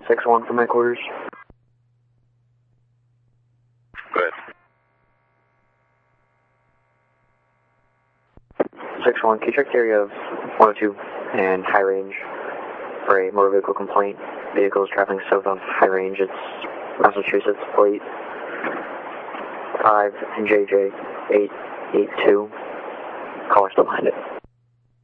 6-1 from headquarters. Go ahead. 6-1, can you check the area of 102 and High Range for a motor vehicle complaint? Vehicle is traveling south of High Range. It's Massachusetts plate 5 and JJ 882. Caller still behind it.